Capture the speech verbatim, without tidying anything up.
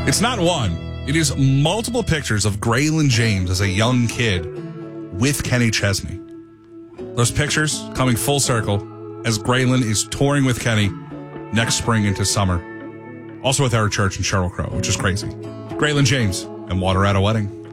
It's not one. It is multiple pictures of Graylin James as a young kid with Kenny Chesney. Those pictures coming full circle as Graylin is touring with Kenny next spring into summer. Also with our church in Sheryl Crow, which is crazy. Graylin James and Water at a Wedding.